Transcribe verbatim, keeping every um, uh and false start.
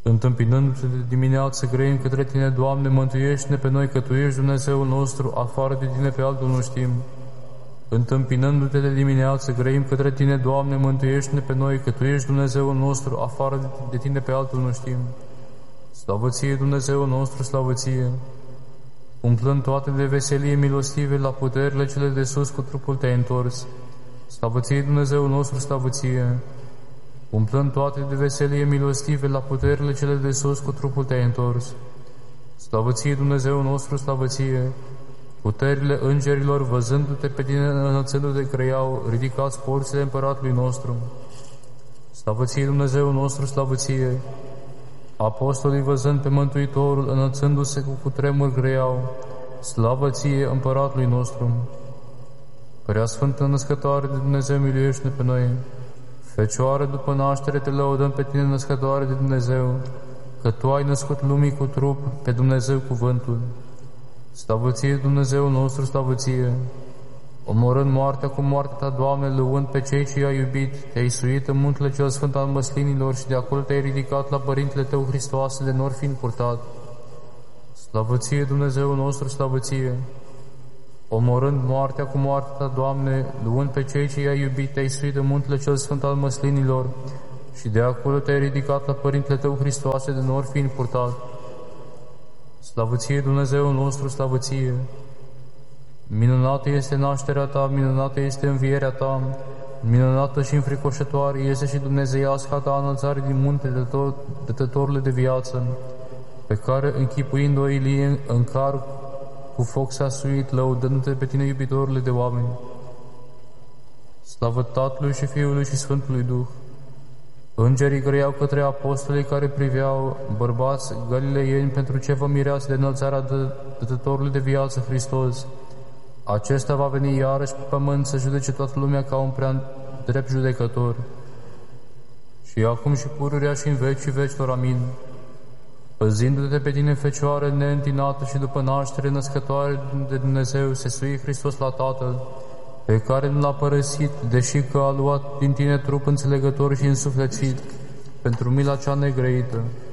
Întâmpinându-te de dimineață, grăim către Tine, Doamne, mântuiește-ne pe noi, că Tu ești Dumnezeul nostru, afară de Tine pe altul nu știm. Întâmpinându-te de dimineață, grăim către Tine, Doamne, mântuiește-ne pe noi, că Tu ești Dumnezeul nostru, afară de Tine pe altul nu știm. Slavă Ție, Dumnezeul nostru, slavă Ție! Umplând toate de veselie milostive, la puterile cele de sus cu trupul Te-ai întors. Slavă Ție, Dumnezeul nostru, slavă Ție! Umplând toate de veselie milostive, la puterile cele de sus cu trupul Te-ai întors. Slavă Ție, Dumnezeul nostru, slavă Ție! Puterile îngerilor, văzându-Te pe Tine înălțându-Te, grăiau, ridicați porțile împăratului nostru. Slavă Ție, Dumnezeul nostru, slavă Ție! Apostolii, văzând pe Mântuitorul, înălțându-se cu cutremur, grăiau, slavă Ție, împăratului nostru! Prea Sfântă Născătoare de Dumnezeu, miluiește-ne pe noi! Fecioară, după naștere, Te lăudăm pe Tine, Născătoare de Dumnezeu, că Tu ai născut lumii cu trup pe Dumnezeu cuvântul. Slavă Ție, Dumnezeul nostru, slavă Ție! Omorând moartea cu moartea Ta, Doamne, lăuând pe cei ce i-ai iubit, Te-ai suit în muntele cel sfânt al măslinilor și de acolo Te-ai ridicat la Părintele Tău Hristoase, de nor fiind purtat. Slavă Ție, Dumnezeul nostru, slavă Ție! Omorând moartea cu moartea Ta, Doamne, luând pe cei ce i-ai iubit, Te-ai suit în muntele cel sfânt al măslinilor și de acolo Te-ai ridicat la Părintele Tău Hristoase, de nor fiind purtat. Slavă Ție, Dumnezeul nostru, slavă Ție! Minunată este nașterea Ta, minunată este învierea Ta, minunată și înfricoșătoare este și dumnezeiasca Ta înălțare din munte de tot, dătătorule de viață, pe care, închipuind-o Ilie în car cu foc s-a suit, lăudându-Te pe Tine, iubitorule de oameni. Slavă Tatălui și Fiului și Sfântului Duh! Îngerii grăiau către apostolii care priveau, bărbați galileieni, pentru ce vă mirați de înălțarea dătătorului de viață, Hristos. Acesta va veni iarăși pe pământ să judece toată lumea ca un prea drept judecător. Și acum și pururea și în vecii vecilor, amin. Păzindu-te pe Tine, Fecioară neîntinată și după naștere născătoare de Dumnezeu, se sui Hristos la Tatăl, pe care nu L-a părăsit, deși că a luat din Tine trup înțelegător și însuflețit, pentru mila cea negrăită.